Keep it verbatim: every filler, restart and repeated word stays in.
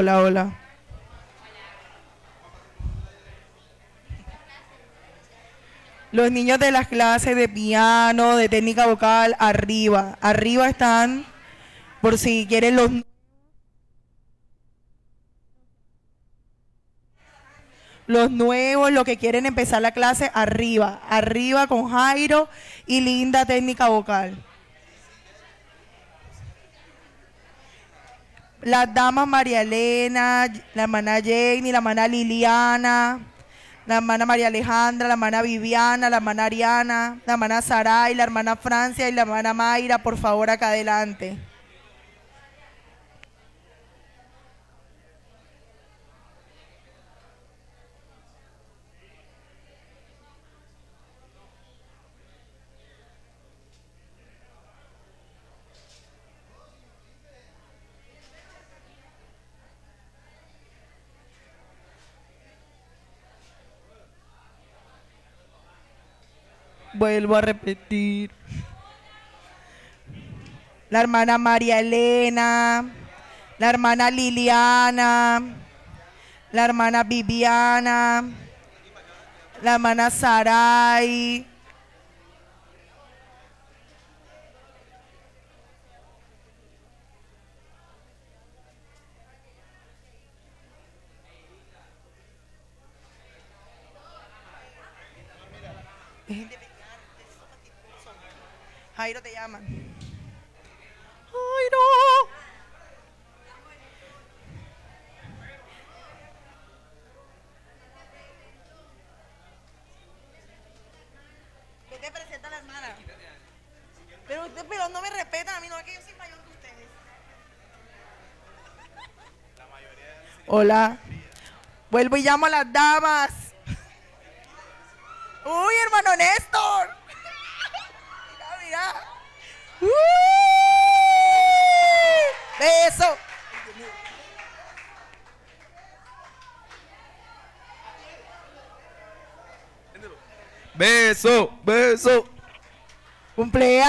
Hola, hola. Los niños de las clases de piano, de técnica vocal, arriba. Arriba están, por si quieren los... Los nuevos, los que quieren empezar la clase, arriba. Arriba con Jairo y Linda, técnica vocal. Las damas María Elena, la hermana Jenny, la hermana Liliana, la hermana María Alejandra, la hermana Viviana, la hermana Ariana, la hermana Saray, la hermana Francia y la hermana Mayra, por favor, acá adelante. Vuelvo a repetir. La hermana María Elena, la hermana Liliana, la hermana Viviana, la hermana Saray. Jairo te llaman. Jairo. ¿Qué te presenta la hermana? Pero ustedes pero no me respetan a mí, no es que yo soy mayor que ustedes. Hola. Vuelvo y llamo a las damas. Uy, hermano Néstor. Mira, mira. Uy. Beso. Beso, beso. Cumpleaños.